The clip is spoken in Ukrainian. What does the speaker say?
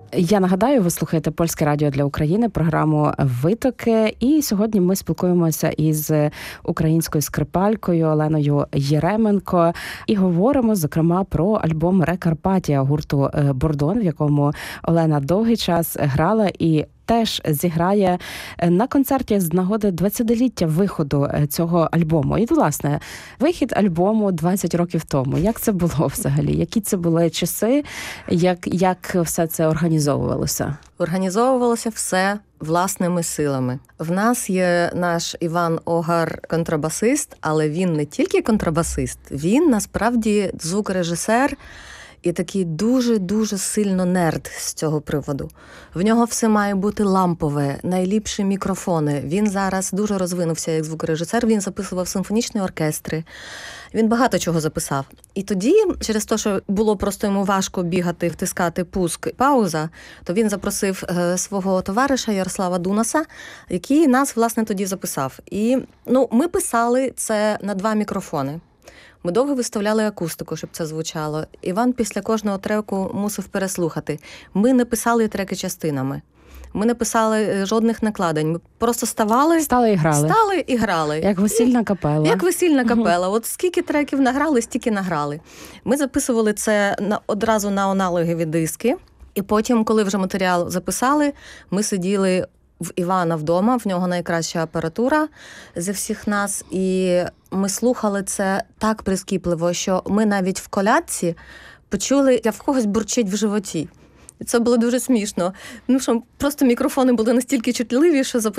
Я нагадаю, ви слухаєте Польське радіо для України, програму «Витоки». І сьогодні ми спілкуємося із українською скрипалькою Оленою Єременко і говоримо, зокрема, про альбом «Рекарпатія» гурту «Бордон», в якому Олена довгий час грала і теж зіграє на концерті з нагоди 20-ліття виходу цього альбому. І, власне, вихід альбому 20 років тому. Як це було взагалі? Які це були часи? Як все це організовувалося? Організовувалося все власними силами. В нас є наш Іван Огар контрабасист, але він не тільки контрабасист, він насправді звукорежисер і такий дуже-дуже сильно нерд з цього приводу. В нього все має бути лампове, найліпші мікрофони. Він зараз дуже розвинувся як звукорежисер, він записував симфонічні оркестри. Він багато чого записав. І тоді, через те, що було просто йому важко бігати, втискати пуск, пауза, то він запросив свого товариша Ярослава Дунаса, який нас, власне, тоді записав. І ми писали це на 2 мікрофони. Ми довго виставляли акустику, щоб це звучало. Іван після кожного треку мусив переслухати. Ми не писали треки частинами. Ми не писали жодних накладень. Ми просто стали і грали. Як весільна капела. Як весільна капела. От скільки треків награли, стільки награли. Ми записували це одразу на аналогові диски. І потім, коли вже матеріал записали, ми сиділи в Івана вдома, в нього найкраща апаратура зі всіх нас, і ми слухали це так прискіпливо, що ми навіть в колядці почули, як в когось бурчить в животі. І це було дуже смішно. Що просто мікрофони були настільки чутливі, що